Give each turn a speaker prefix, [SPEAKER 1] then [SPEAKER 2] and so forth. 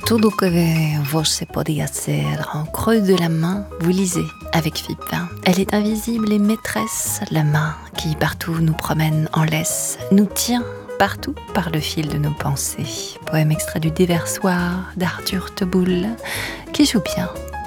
[SPEAKER 1] Tout lo que você podía hacer en creux de la main, vous lisez avec Pipin. Elle est invisible et maîtresse, la main qui partout nous promène en laisse, nous tient partout par le fil de nos pensées. Poème extrait du Déversoir d'Arthur Teboul, qui joue bien